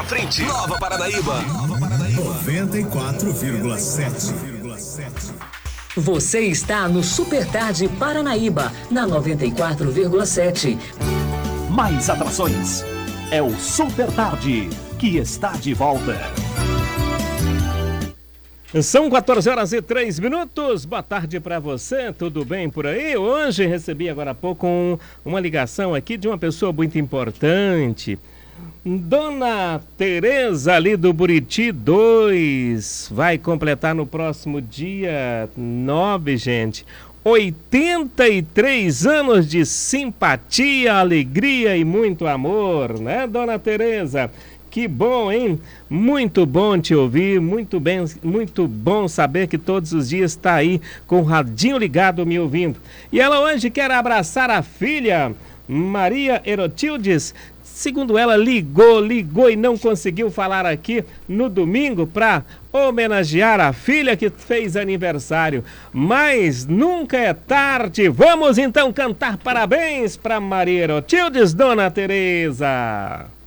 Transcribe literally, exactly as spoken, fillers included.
frente. Nova Paranaíba. Nova Paranaíba. noventa e quatro vírgula sete. Você está no Super Tarde Paranaíba, na noventa e quatro vírgula sete. Mais atrações. É o Super Tarde, que está de volta. São quatorze horas e três minutos. Boa tarde para você, tudo bem por aí? Hoje recebi agora há pouco um, uma ligação aqui de uma pessoa muito importante. Dona Tereza ali do Buriti dois, vai completar no próximo dia nove, gente, oitenta e três anos de simpatia, alegria e muito amor, né, Dona Tereza? Que bom, hein? Muito bom te ouvir, muito bem, muito bom saber que todos os dias está aí com o radinho ligado me ouvindo. E ela hoje quer abraçar a filha, Maria Erotildes. Segundo ela, ligou, ligou e não conseguiu falar aqui no domingo para homenagear a filha que fez aniversário. Mas nunca é tarde. Vamos então cantar parabéns para Maria Erotildes, Dona Tereza.